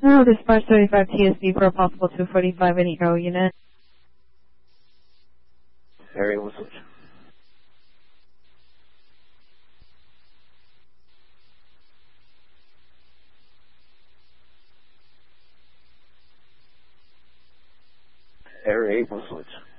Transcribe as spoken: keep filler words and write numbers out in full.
Hello, dispatch thirty-five T S D for a possible two forty-five in Eco unit. Area one switch. Area eight one switch.